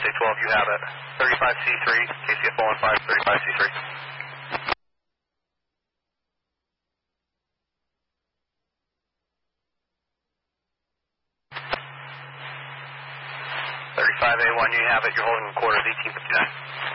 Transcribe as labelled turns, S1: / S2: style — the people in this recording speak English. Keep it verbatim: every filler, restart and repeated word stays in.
S1: J twelve, you have it. thirty-five C three, K C F one five, thirty-five C three. thirty-five A one, you have it. You're holding quarters eighteen fifty-nine.